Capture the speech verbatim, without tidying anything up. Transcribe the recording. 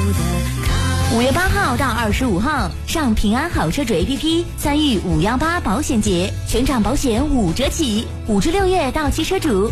五月八号到二十五号，上平安好车主 A P P 参与五幺八保险节，全场保险五折起，五至六月到期车主